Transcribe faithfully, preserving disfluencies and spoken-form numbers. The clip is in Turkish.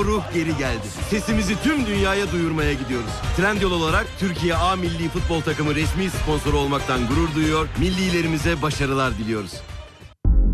o ruh geri geldi. Sesimizi tüm dünyaya duyurmaya gidiyoruz. Trendyol olarak Türkiye A Milli Futbol Takımı resmi sponsoru olmaktan gurur duyuyor. Millilerimize başarılar diliyoruz.